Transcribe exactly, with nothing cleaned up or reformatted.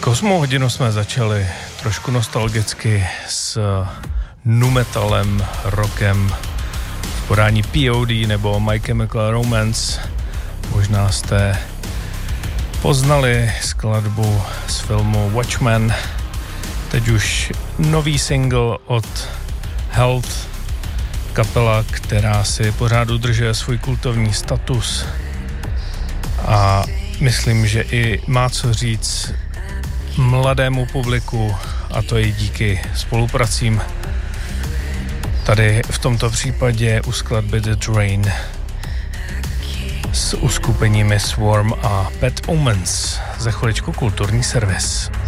Osmou hodinu jsme začali trošku nostalgicky s nu metalem, rockem v podání P O D nebo My Chemical Romance. Možná jste poznali skladbu z filmu Watchmen. Teď už nový single od Health, kapela, která si pořád udržuje svůj kultovní status a myslím, že i má co říct mladému publiku, a to i díky spolupracím. Tady v tomto případě u skladby The Drain s uskupeními Swarm a Bad Omens. Za chviličku kulturní servis.